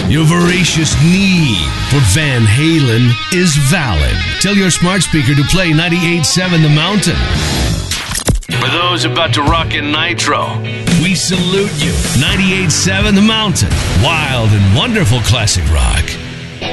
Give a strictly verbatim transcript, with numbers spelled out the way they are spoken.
Your voracious need for Van Halen is valid. Tell your smart speaker to play ninety-eight point seven The Mountain. For those about to rock in Nitro, we salute you. ninety-eight point seven The Mountain. Wild and wonderful classic rock.